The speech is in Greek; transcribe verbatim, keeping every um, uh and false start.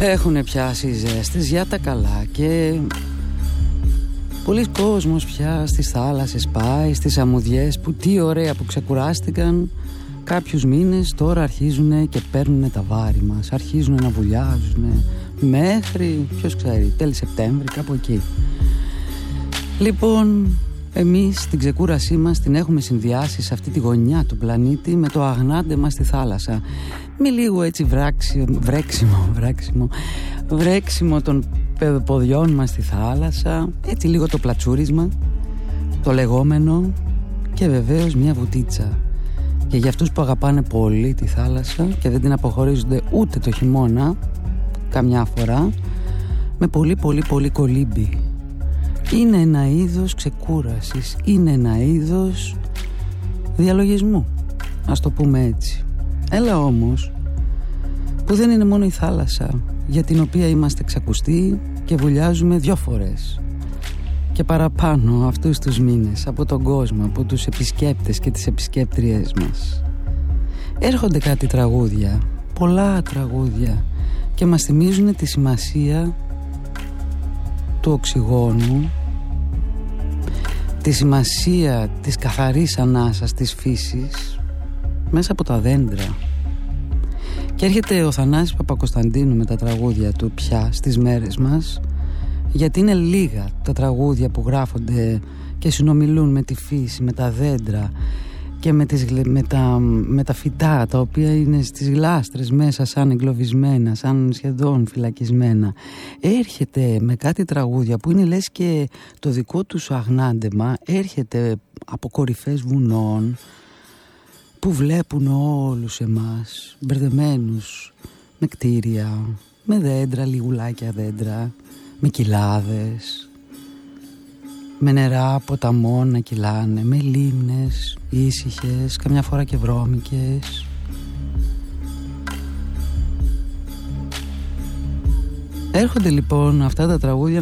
Έχουνε πιάσει οι ζέστες για τα καλά και πολλοί κόσμος πια στις θάλασσες πάει, στις αμμουδιές που τι ωραία που ξεκουράστηκαν κάποιους μήνες, τώρα αρχίζουν και παίρνουν τα βάρη μας, αρχίζουν να βουλιάζουν μέχρι, ποιος ξέρει, τέλη Σεπτέμβρη, κάπου εκεί. Λοιπόν, εμείς την ξεκούρασή μας την έχουμε συνδυάσει σε αυτή τη γωνιά του πλανήτη με το αγνάντεμα στη θάλασσα, με λίγο έτσι βράξιμο, βρέξιμο, βράξιμο, βρέξιμο των ποδιών μας στη θάλασσα, έτσι λίγο το πλατσούρισμα, το λεγόμενο, και βεβαίως μια βουτίτσα. Και για αυτούς που αγαπάνε πολύ τη θάλασσα και δεν την αποχωρίζονται ούτε το χειμώνα, καμιά φορά, με πολύ πολύ πολύ κολύμπι. Είναι ένα είδος ξεκούρασης, είναι ένα είδος διαλογισμού, ας το πούμε έτσι. Έλα όμως που δεν είναι μόνο η θάλασσα για την οποία είμαστε ξακουστοί και βουλιάζουμε δυο φορές και παραπάνω αυτούς τους μήνες από τον κόσμο, από τους επισκέπτες και τις επισκέπτριές μας. Έρχονται κάτι τραγούδια, πολλά τραγούδια, και μας θυμίζουν τη σημασία του οξυγόνου, τη σημασία της καθαρής ανάσας της φύσης μέσα από τα δέντρα. Και έρχεται ο Θανάσης Παπακοσταντίνου με τα τραγούδια του πια στις μέρες μας, γιατί είναι λίγα τα τραγούδια που γράφονται και συνομιλούν με τη φύση, με τα δέντρα και με, τις, με, τα, με τα φυτά τα οποία είναι στις γλάστρες μέσα σαν εγκλωβισμένα, σαν σχεδόν φυλακισμένα. Έρχεται με κάτι τραγούδια που είναι λες και το δικό τους αγνάντεμα, έρχεται από κορυφές βουνών που βλέπουν όλους εμάς μπερδεμένους με κτίρια, με δέντρα, λιγουλάκια δέντρα, με κοιλάδες, με νερά ποταμών να κυλάνε, με λίμνες ήσυχες, καμιά φορά και βρώμικες. Έρχονται λοιπόν αυτά τα τραγούδια